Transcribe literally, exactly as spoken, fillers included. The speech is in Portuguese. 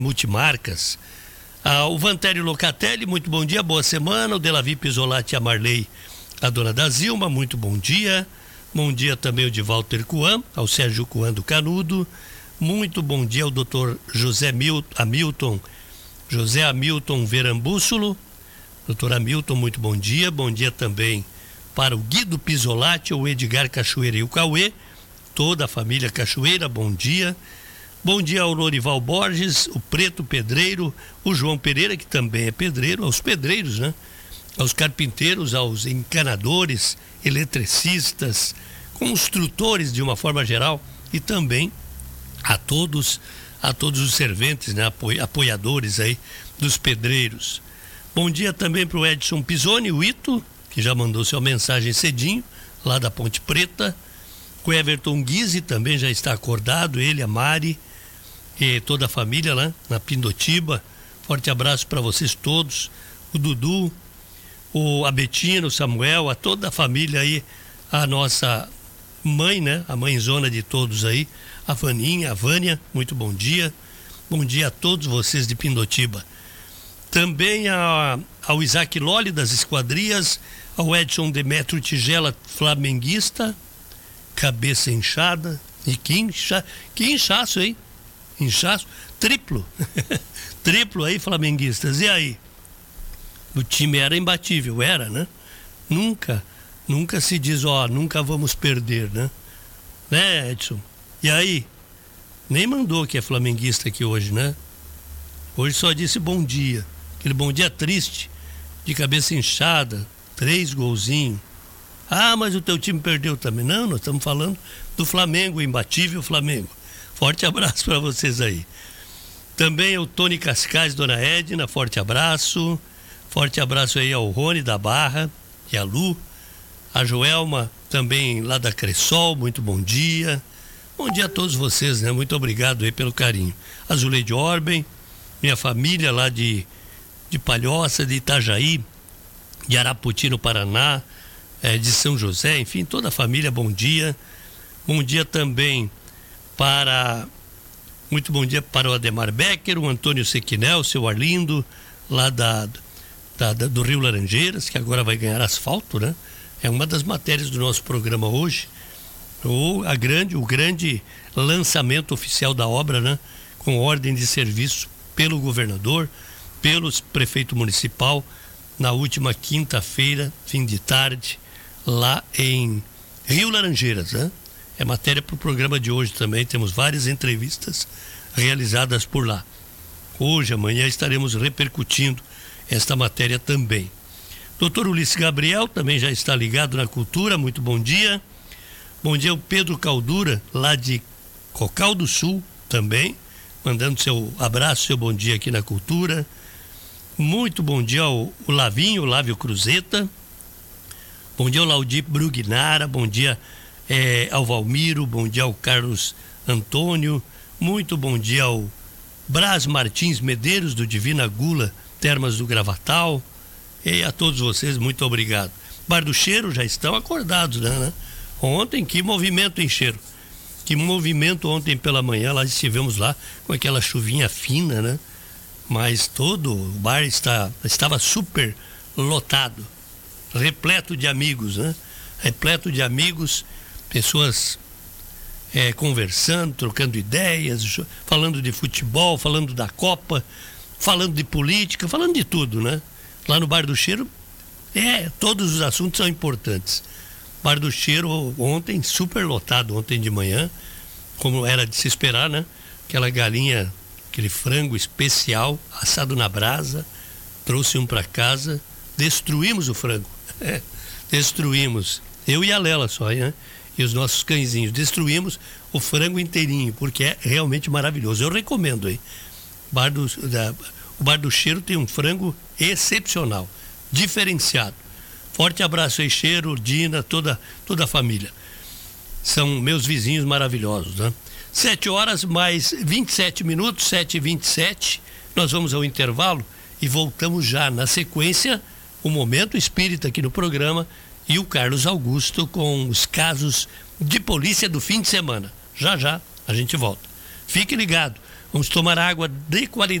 Multimarcas. Ah, o Vantério Locatelli, muito bom dia, boa semana. O Delavi Pisolati, a Marley, a dona da Zilma, muito bom dia. Bom dia também o de Walter Cuan, ao Sérgio Cuan do Canudo. Muito bom dia ao doutor José Mil, Hamilton, José Hamilton Verambússulo. Doutor Hamilton, muito bom dia. Bom dia também para o Guido Pisolati, o Edgar Cachoeira e o Cauê. Toda a família Cachoeira, bom dia. Bom dia ao Lorival Borges, o Preto Pedreiro, o João Pereira, que também é pedreiro, aos pedreiros, né? Aos carpinteiros, aos encanadores, eletricistas, construtores de uma forma geral e também a todos, a todos os serventes, né? Apoiadores aí dos pedreiros. Bom dia também para o Edson Pisoni, o Ito, que já mandou sua mensagem cedinho, lá da Ponte Preta. O Everton Guise também já está acordado, ele, a Mari e toda a família lá na Pindotiba. Forte abraço para vocês todos, o Dudu, o Abetina, o Samuel, a toda a família aí, a nossa mãe, né? A mãezona de todos aí, a Vaninha, a Vânia, muito bom dia. Bom dia a todos vocês de Pindotiba. Também a, ao Isaac Loli das Esquadrias, ao Edson Demetrio Tigela, flamenguista, cabeça inchada, e que, incha, que inchaço, hein? Inchaço, triplo, triplo aí, flamenguistas. E aí? O time era imbatível, era, né? Nunca, nunca se diz, ó, nunca vamos perder, né? Né, Edson? E aí? Nem mandou que é flamenguista aqui hoje, né? Hoje só disse bom dia. Aquele bom dia triste, de cabeça inchada, três golzinhos. Ah, mas o teu time perdeu também. Não, nós estamos falando do Flamengo, o imbatível Flamengo. Forte abraço para vocês aí. Também o Tony Cascais, dona Edna, forte abraço. Forte abraço aí ao Rony da Barra e a Lu. A Joelma também lá da Cressol, muito bom dia. Bom dia a todos vocês, né? Muito obrigado aí pelo carinho. A Zuleide Orben, minha família lá de, de Palhoça, de Itajaí, de Araputi no Paraná, é, de São José, enfim, toda a família, bom dia. Bom dia também para, muito bom dia para o Ademar Becker, o Antônio Sequinel, o seu Arlindo, lá da, da, da, do Rio Laranjeiras, que agora vai ganhar asfalto, né? É uma das matérias do nosso programa hoje, o, a grande, o grande lançamento oficial da obra, né? Com ordem de serviço pelo governador, pelo prefeito municipal, na última quinta-feira, fim de tarde, lá em Rio Laranjeiras, né? É matéria para o programa de hoje também, temos várias entrevistas realizadas por lá. Hoje, amanhã, estaremos repercutindo esta matéria também. Doutor Ulisses Gabriel também já está ligado na cultura, muito bom dia. Bom dia ao Pedro Caldura, lá de Cocal do Sul, também, mandando seu abraço, seu bom dia aqui na cultura. Muito bom dia ao o Lavinho, o Lávio Cruzeta. Bom dia ao Laudir Brugnara, bom dia é, ao Valmiro, bom dia ao Carlos Antônio, muito bom dia ao Brás Martins Medeiros, do Divina Gula, Termas do Gravatal, e a todos vocês, muito obrigado. Bar do Cheiro já estão acordados, né? Ontem, que movimento em Cheiro, que movimento ontem pela manhã, lá estivemos lá com aquela chuvinha fina, né? Mas todo o bar está, estava super lotado, repleto de amigos, né? Repleto de amigos, pessoas é, conversando, trocando ideias, falando de futebol, falando da Copa, falando de política, falando de tudo, né? Lá no Bar do Cheiro, é, todos os assuntos são importantes. Bar do Cheiro ontem, super lotado, ontem de manhã, como era de se esperar, né? Aquela galinha, aquele frango especial, assado na brasa, trouxe um para casa, destruímos o frango, é, destruímos, eu e a Lela só, né? E os nossos cãezinhos, destruímos o frango inteirinho, porque é realmente maravilhoso, eu recomendo aí. Bar do, da, o Bar do Cheiro tem um frango excepcional, diferenciado. Forte abraço aí, Cheiro, Dina, toda, toda a família. São meus vizinhos maravilhosos, né? Sete horas mais vinte e sete minutos, sete e vinte e sete. Nós vamos ao intervalo e voltamos já na sequência, o Momento Espírita aqui no programa e o Carlos Augusto com os casos de polícia do fim de semana. Já já a gente volta. Fique ligado. Vamos tomar água de qualidade.